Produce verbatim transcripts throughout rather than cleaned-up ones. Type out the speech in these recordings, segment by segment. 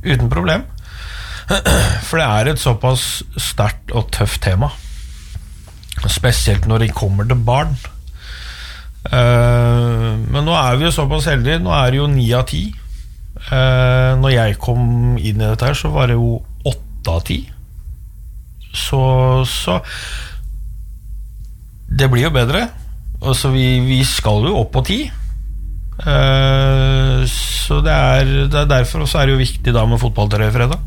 uten problem. For det er et såpass sterkt og tøft tema. Spesielt når de kommer til barn. Uh, men nå er vi jo såpass heldige. Nå er det jo ni av ti. Uh, når jeg kom inn i dette her, så var det jo åtte av ti. Så, så det blir jo bedre. Altså vi, vi skal jo opp på ti. Uh, så det er, det er derfor også er det jo viktig da med fotballtrøye fredag.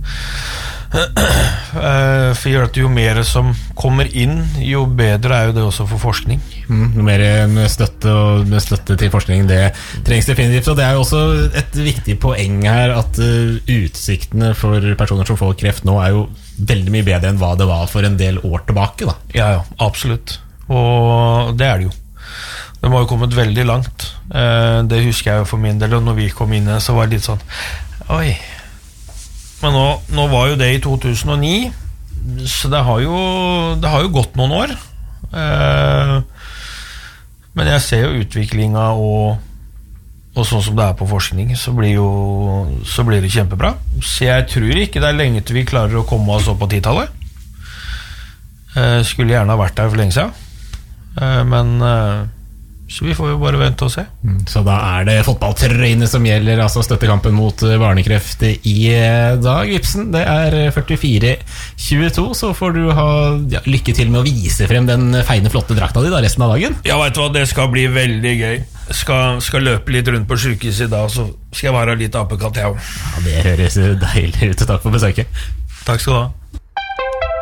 Uh, for gjør at jo mer som kommer inn, jo bedre er jo det også for forskning. Mm, mer med støtte og med støtte til forskning, det trengs definitivt. Og det er jo også et viktig poeng her at uh, utsiktene for personer som får kreft nå er jo veldig mye bedre enn hva det var for en del år tilbake da. Ja, ja, absolutt. Og det er det jo. De har jo kommet veldig langt. Eh, det husker jeg jo for min del, og når vi kom inn så var det litt sånn, oi. Men nå, nå var jo det i to tusen og ni, så det har jo, det har jo gått noen år. Eh, men jeg ser jo utviklingen og og sånn som det er på forskning, så blir, jo, så blir det kjempebra. Så jeg tror ikke det er lenge til vi klarer å komme oss opp på titallet. Eh, skulle gjerne ha vært der for lenge siden. Eh, men eh, så vi får jo bare vente og se. Mm, så da er det fotballtrøyene som gjelder, altså støttekampen mot barnekreft i dag. Ibsen, det er førtifire tjueto, så får du ha ja, lykke til med å vise frem den feine, flotte drakta di da resten av dagen. Ja, vet du hva, det skal bli veldig gøy. Skal, skal løpe litt rundt på sykehuset i dag, så skal jeg være litt apekatt, jeg også. Ja, det høres deilig ut. Takk for besøket. Takk skal du ha.